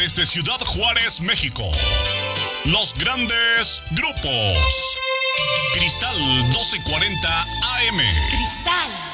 desde Ciudad Juárez, México. Los grandes grupos. Cristal 1240 AM. Cristal